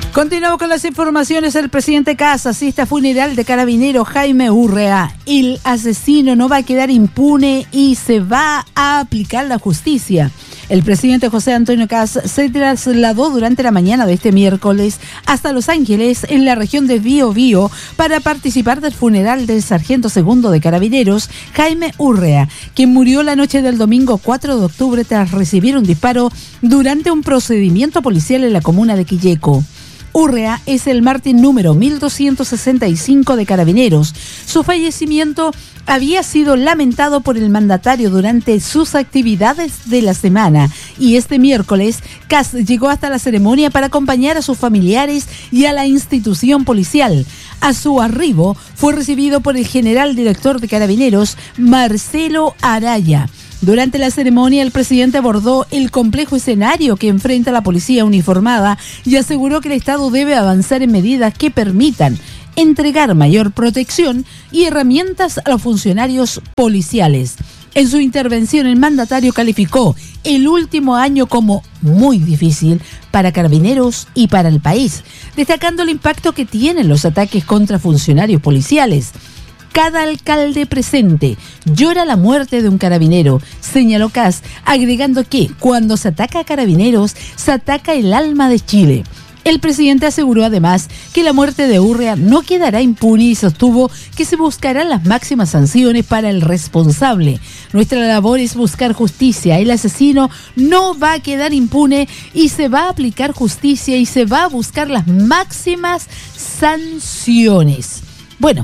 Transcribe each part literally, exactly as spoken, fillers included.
Continuamos con las informaciones. El presidente Kast asiste a funeral de carabinero Jaime Urrea. El asesino no va a quedar impune y se va a aplicar la justicia. El presidente José Antonio Kast se trasladó durante la mañana de este miércoles hasta Los Ángeles, en la región de Biobío, para participar del funeral del sargento segundo de carabineros Jaime Urrea, quien murió la noche del domingo cuatro de octubre tras recibir un disparo durante un procedimiento policial en la comuna de Quilleco. Urrea es el mártir número mil doscientos sesenta y cinco de Carabineros. Su fallecimiento había sido lamentado por el mandatario durante sus actividades de la semana, y este miércoles Kast llegó hasta la ceremonia para acompañar a sus familiares y a la institución policial. A su arribo fue recibido por el general director de Carabineros, Marcelo Araya. Durante la ceremonia, el presidente abordó el complejo escenario que enfrenta la policía uniformada y aseguró que el Estado debe avanzar en medidas que permitan entregar mayor protección y herramientas a los funcionarios policiales. En su intervención, el mandatario calificó el último año como muy difícil para Carabineros y para el país, destacando el impacto que tienen los ataques contra funcionarios policiales. Cada alcalde presente llora la muerte de un carabinero, señaló Kast, agregando que cuando se ataca a carabineros, se ataca el alma de Chile. El presidente aseguró además que la muerte de Urrea no quedará impune y sostuvo que se buscarán las máximas sanciones para el responsable. Nuestra labor es buscar justicia. El asesino no va a quedar impune y se va a aplicar justicia y se va a buscar las máximas sanciones. Bueno,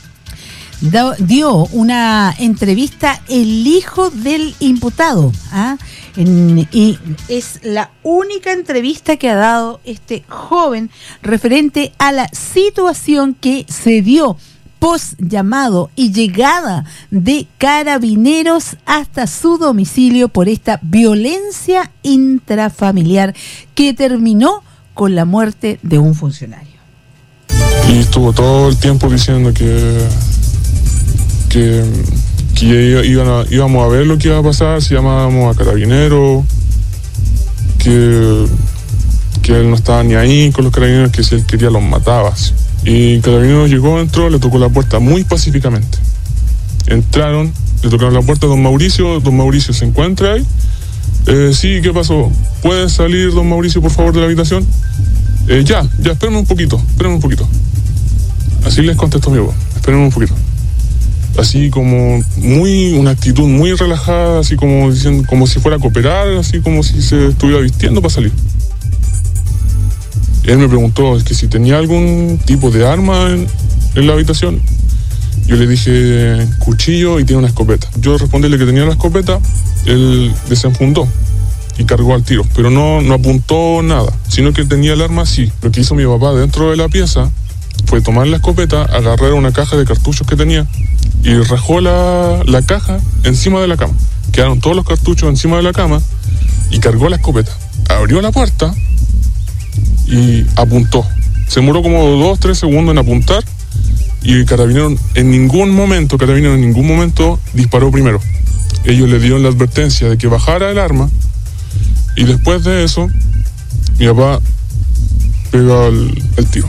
dio una entrevista el hijo del imputado, ¿ah? En, y es la única entrevista que ha dado este joven referente a la situación que se dio post llamado y llegada de Carabineros hasta su domicilio por esta violencia intrafamiliar que terminó con la muerte de un funcionario. Y estuvo todo el tiempo diciendo que que, que iban a, íbamos a ver lo que iba a pasar si llamábamos a Carabineros, que, que él no estaba ni ahí con los Carabineros, que si él quería los mataba. Y Carabineros llegó, entró, le tocó la puerta muy pacíficamente. Entraron, le tocaron la puerta a don Mauricio, don Mauricio se encuentra ahí. Eh, sí, ¿qué pasó? ¿Puede salir don Mauricio por favor de la habitación? Eh, ya, ya, espérenme un poquito, espérenme un poquito. Así les contestó mi voz, espérenme un poquito. Así como muy, una actitud muy relajada, así como diciendo, como si fuera a cooperar, así como si se estuviera vistiendo para salir. Él me preguntó que si tenía algún tipo de arma en, en la habitación. Yo le dije cuchillo y tiene una escopeta. Yo respondíle que tenía la escopeta, él desenfundó y cargó al tiro, pero no, no apuntó nada, sino que tenía el arma sí. Lo que hizo mi papá dentro de la pieza fue tomar la escopeta, agarrar una caja de cartuchos que tenía y rajó la, la caja encima de la cama. Quedaron todos los cartuchos encima de la cama y cargó la escopeta. Abrió la puerta y apuntó. Se demoró como dos, tres segundos en apuntar y el carabinero en ningún momento, carabinero en ningún momento disparó primero. Ellos le dieron la advertencia de que bajara el arma y después de eso mi papá pega el, el tiro.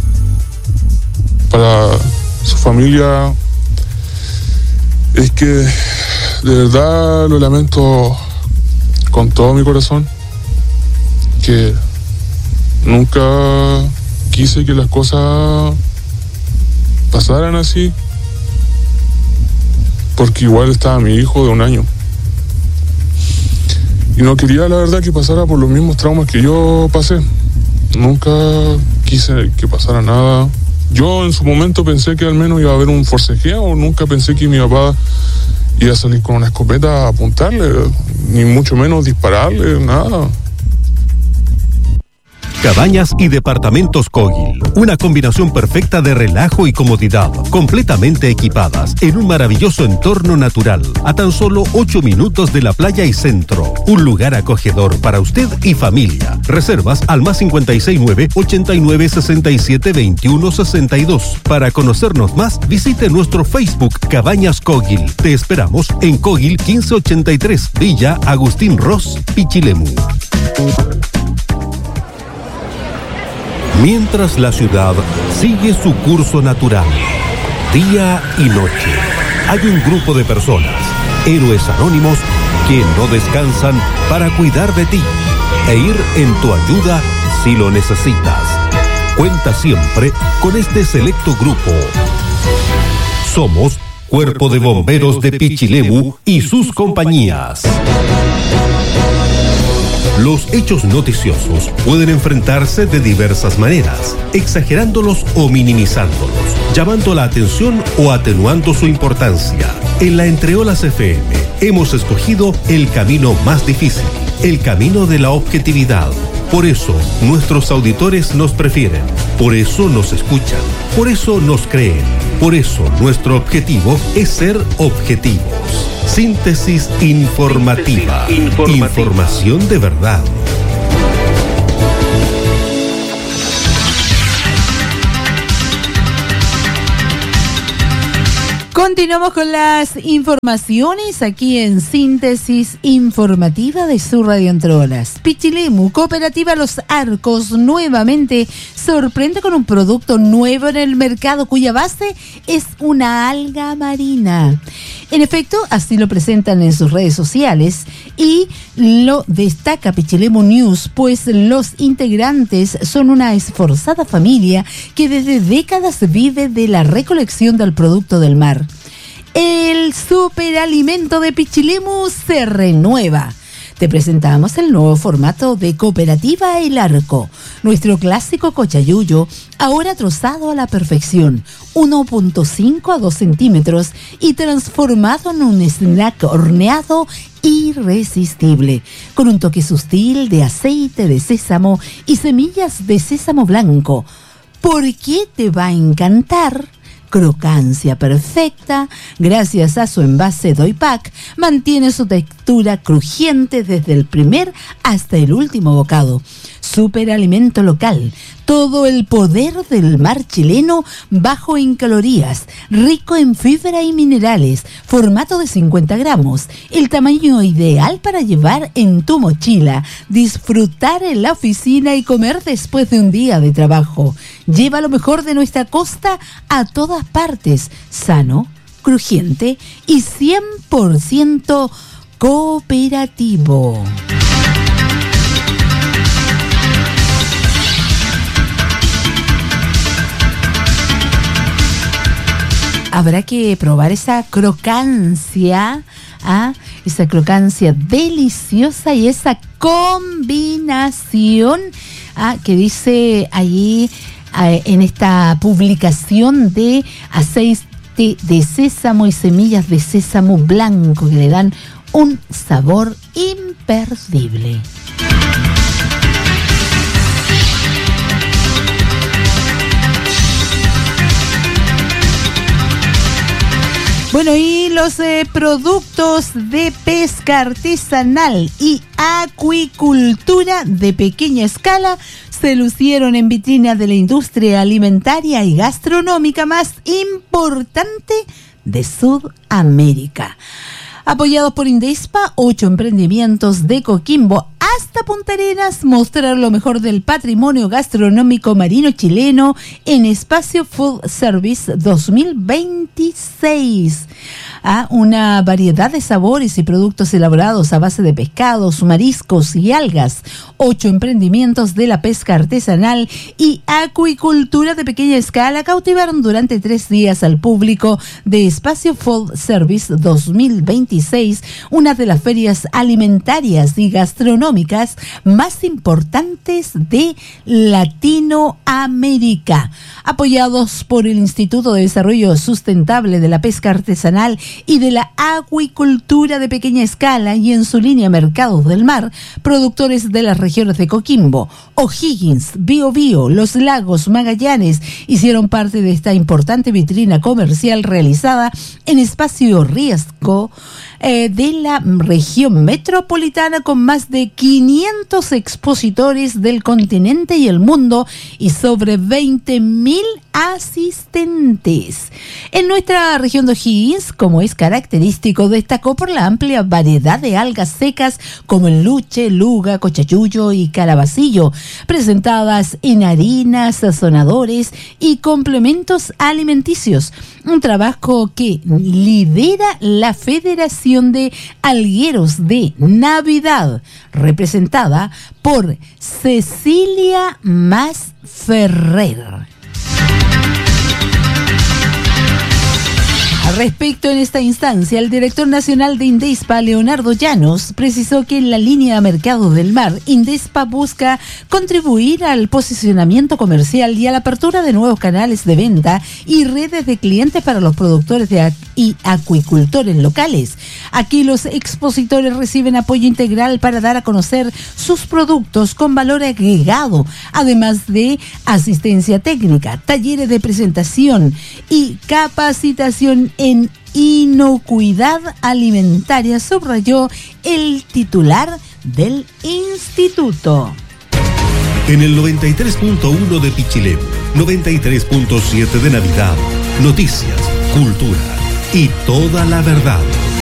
Para su familia es que de verdad lo lamento con todo mi corazón, que nunca quise que las cosas pasaran así, porque igual estaba mi hijo de un año y no quería la verdad que pasara por los mismos traumas que yo pasé. Nunca quise que pasara nada. Yo en su momento pensé que al menos iba a haber un forcejeo, nunca pensé que mi papá iba a salir con una escopeta a apuntarle, ni mucho menos dispararle, nada. Cabañas y departamentos Kogel, una combinación perfecta de relajo y comodidad, completamente equipadas en un maravilloso entorno natural, a tan solo ocho minutos de la playa y centro. Un lugar acogedor para usted y familia. Reservas al más cincuenta y seis nueve, ochenta y nueve, sesenta y siete, veintiuno, sesenta y dos. Para conocernos más, visite nuestro Facebook Cabañas Kogel. Te esperamos en Kogel quince ochenta y tres, Villa Agustín Ross, Pichilemu. mientras la ciudad sigue su curso natural. Día y noche, hay un grupo de personas, héroes anónimos, que no descansan para cuidar de ti e ir en tu ayuda si lo necesitas. Cuenta siempre con este selecto grupo. Somos Cuerpo de Bomberos de Pichilemu y sus compañías. Los hechos noticiosos pueden enfrentarse de diversas maneras, exagerándolos o minimizándolos, llamando la atención o atenuando su importancia. En la Entreolas F M hemos escogido el camino más difícil, el camino de la objetividad. Por eso nuestros auditores nos prefieren, por eso nos escuchan, por eso nos creen, por eso nuestro objetivo es ser objetivos. Síntesis informativa. informativa. Información de verdad. Continuamos con las informaciones aquí en Síntesis Informativa de su Radio Entreolas. Pichilemu, Cooperativa Los Arcos, nuevamente sorprende con un producto nuevo en el mercado cuya base es una alga marina. En efecto, así lo presentan en sus redes sociales y lo destaca Pichilemu News, pues los integrantes son una esforzada familia que desde décadas vive de la recolección del producto del mar. El superalimento de Pichilemu se renueva. Te presentamos el nuevo formato de Cooperativa El Arco, nuestro clásico cochayuyo, ahora trozado a la perfección, uno punto cinco a dos centímetros y transformado en un snack horneado irresistible, con un toque sutil de aceite de sésamo y semillas de sésamo blanco. ¿Por qué te va a encantar? Crocancia perfecta, gracias a su envase Doypack, mantiene su textura crujiente desde el primer hasta el último bocado. Superalimento local, todo el poder del mar chileno, bajo en calorías, rico en fibra y minerales, formato de cincuenta gramos, el tamaño ideal para llevar en tu mochila, disfrutar en la oficina y comer después de un día de trabajo. Lleva lo mejor de nuestra costa a todas partes, sano, crujiente y cien por ciento cooperativo. Habrá que probar esa crocancia, ¿ah? esa crocancia deliciosa y esa combinación ¿ah? que dice allí eh, en esta publicación de aceite de sésamo y semillas de sésamo blanco que le dan un sabor imperdible. Bueno, y los eh, productos de pesca artesanal y acuicultura de pequeña escala se lucieron en vitrina de la industria alimentaria y gastronómica más importante de Sudamérica. Apoyados por Indespa, ocho emprendimientos de Coquimbo hasta Punta Arenas mostraron lo mejor del patrimonio gastronómico marino chileno en Espacio Food Service dos mil veintiséis. Ah, una variedad de sabores y productos elaborados a base de pescados, mariscos y algas. Ocho emprendimientos de la pesca artesanal y acuicultura de pequeña escala cautivaron durante tres días al público de Espacio Food Service dos mil veintiséis, una de las ferias alimentarias y gastronómicas más importantes de Latinoamérica. Apoyados por el Instituto de Desarrollo Sustentable de la Pesca Artesanal y de la Acuicultura de Pequeña Escala y en su línea Mercados del Mar, productores de las regiones de Coquimbo, O'Higgins, Biobío, Los Lagos, Magallanes hicieron parte de esta importante vitrina comercial realizada en Espacio Riesgo eh, de la región metropolitana con más de quinientos expositores del continente y el mundo y sobre veinte mil asistentes. En nuestra región de O'Higgins, como es característico, destacó por la amplia variedad de algas secas como el luche, luga, cochayuyo y calabacillo, presentadas en harinas, sazonadores y complementos alimenticios. Un trabajo que lidera la Federación de Algueros de Navidad, representada por Cecilia Mas Ferrer. Al respecto, en esta instancia, el director nacional de Indespa, Leonardo Llanos, precisó que en la línea Mercado del Mar, Indespa busca contribuir al posicionamiento comercial y a la apertura de nuevos canales de venta y redes de clientes para los productores de ac- y acuicultores locales. Aquí los expositores reciben apoyo integral para dar a conocer sus productos con valor agregado, además de asistencia técnica, talleres de presentación y capacitación en inocuidad alimentaria, subrayó el titular del instituto. En el noventa y tres punto uno de Pichilemu, noventa y tres punto siete de Navidad, noticias, cultura y toda la verdad.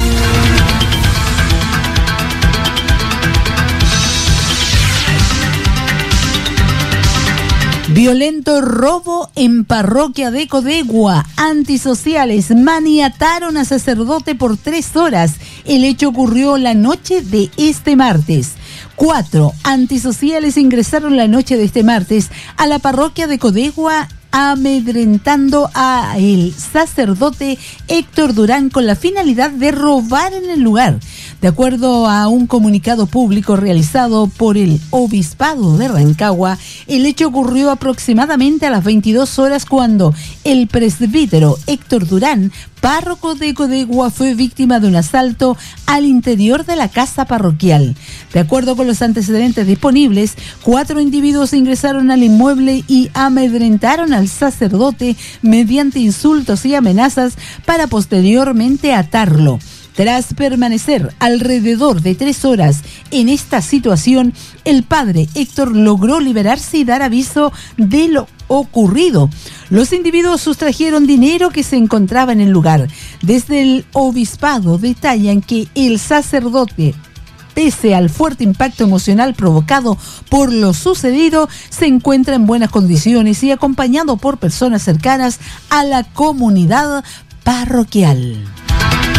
Violento robo en parroquia de Codegua. Antisociales maniataron a sacerdote por tres horas. El hecho ocurrió la noche de este martes. Cuatro antisociales ingresaron la noche de este martes a la parroquia de Codegua, amedrentando a el sacerdote Héctor Durán con la finalidad de robar en el lugar. De acuerdo a un comunicado público realizado por el Obispado de Rancagua, el hecho ocurrió aproximadamente a las veintidós horas cuando el presbítero Héctor Durán, párroco de Codegua, fue víctima de un asalto al interior de la casa parroquial. De acuerdo con los antecedentes disponibles, cuatro individuos ingresaron al inmueble y amedrentaron al sacerdote mediante insultos y amenazas para posteriormente atarlo. Tras permanecer alrededor de tres horas en esta situación, el padre Héctor logró liberarse y dar aviso de lo ocurrido. Los individuos sustrajeron dinero que se encontraba en el lugar. Desde el obispado detallan que el sacerdote, pese al fuerte impacto emocional provocado por lo sucedido, se encuentra en buenas condiciones y acompañado por personas cercanas a la comunidad parroquial.